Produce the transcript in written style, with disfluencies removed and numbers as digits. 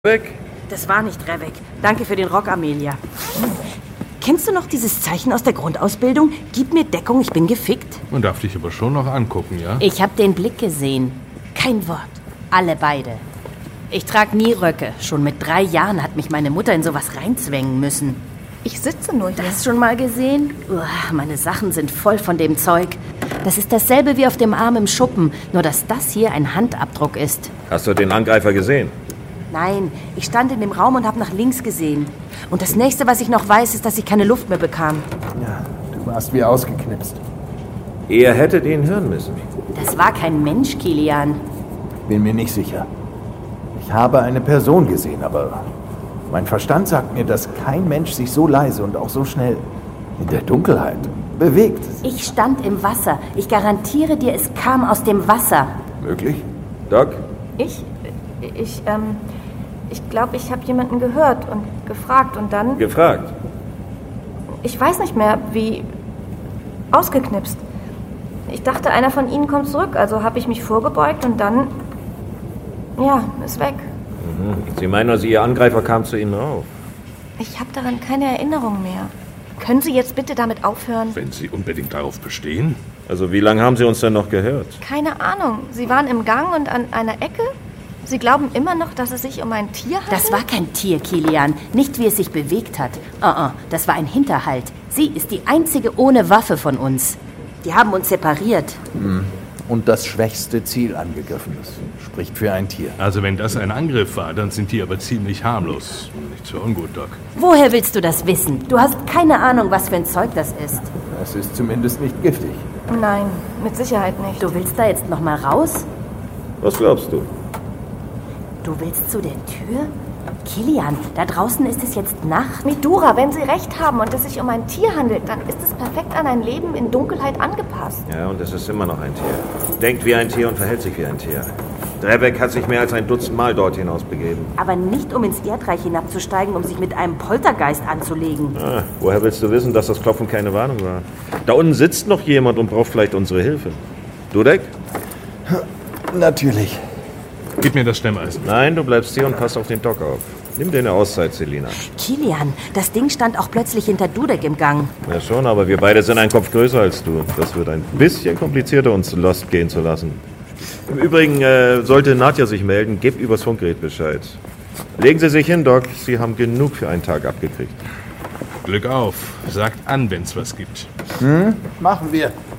Weg? Das war nicht Revek. Danke für den Rock, Amelia. Kennst du noch dieses Zeichen aus der Grundausbildung? Gib mir Deckung, ich bin gefickt. Man darf dich aber schon noch angucken, ja? Ich habe den Blick gesehen. Kein Wort. Alle beide. Ich trage nie Röcke. Schon mit 3 Jahren hat mich meine Mutter in sowas reinzwängen müssen. Ich sitze nur hier. Das schon mal gesehen? Meine Sachen sind voll von dem Zeug. Das ist dasselbe wie auf dem Arm im Schuppen, nur dass das hier ein Handabdruck ist. Hast du den Angreifer gesehen? Nein, ich stand in dem Raum und habe nach links gesehen. Und das nächste, was ich noch weiß, ist, dass ich keine Luft mehr bekam. Ja, du warst wie ausgeknipst. Ihr hättet ihn hören müssen. Das war kein Mensch, Kilian. Bin mir nicht sicher. Ich habe eine Person gesehen, aber mein Verstand sagt mir, dass kein Mensch sich so leise und auch so schnell in der Dunkelheit bewegt. Ich stand im Wasser. Ich garantiere dir, es kam aus dem Wasser. Möglich? Doc? Ich glaube, ich habe jemanden gehört und gefragt und dann... Gefragt? Ich weiß nicht mehr, wie... Ausgeknipst. Ich dachte, einer von ihnen kommt zurück, also habe ich mich vorgebeugt und dann... Ja, ist weg. Sie meinen also, Ihr Angreifer kam zu Ihnen rauf? Ich habe daran keine Erinnerung mehr. Können Sie jetzt bitte damit aufhören? Wenn Sie unbedingt darauf bestehen. Also wie lange haben Sie uns denn noch gehört? Keine Ahnung. Sie waren im Gang und an einer Ecke? Sie glauben immer noch, dass es sich um ein Tier handelt? Das war kein Tier, Kilian. Nicht, wie es sich bewegt hat. Das war ein Hinterhalt. Sie ist die einzige ohne Waffe von uns. Die haben uns separiert. Und das schwächste Ziel angegriffen. Das spricht für ein Tier. Also wenn das ein Angriff war, dann sind die aber ziemlich harmlos. Nicht so ungut, Doc. Woher willst du das wissen? Du hast keine Ahnung, was für ein Zeug das ist. Es ist zumindest nicht giftig. Nein, mit Sicherheit nicht. Du willst da jetzt noch mal raus? Was glaubst du? Du willst zu der Tür? Kilian, da draußen ist es jetzt Nacht. Midura, wenn Sie recht haben und es sich um ein Tier handelt, dann ist es perfekt an ein Leben in Dunkelheit angepasst. Ja, und es ist immer noch ein Tier. Denkt wie ein Tier und verhält sich wie ein Tier. Revek hat sich mehr als 1 Dutzend Mal dort hinaus begeben. Aber nicht, um ins Erdreich hinabzusteigen, um sich mit einem Poltergeist anzulegen. Woher willst du wissen, dass das Klopfen keine Warnung war? Da unten sitzt noch jemand und braucht vielleicht unsere Hilfe. Dudek? Natürlich. Gib mir das Stemmeisen. Nein, du bleibst hier und passt auf den Doc auf. Nimm dir eine Auszeit, Selina. Kilian, das Ding stand auch plötzlich hinter Dudek im Gang. Ja schon, aber wir beide sind ein Kopf größer als du. Das wird ein bisschen komplizierter, uns Lost gehen zu lassen. Im Übrigen, sollte Nadja sich melden, gebt übers Funkgerät Bescheid. Legen Sie sich hin, Doc. Sie haben genug für einen Tag abgekriegt. Glück auf. Sagt an, wenn's was gibt. Machen wir.